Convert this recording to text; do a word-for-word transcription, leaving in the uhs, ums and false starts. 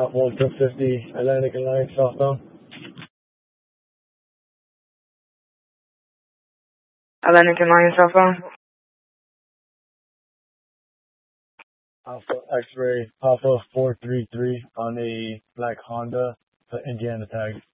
at one two fifty Atlantic and Line southbound. Atlantic and Line southbound. Alpha X-ray Alpha four three three on a black Honda, the Indiana tag.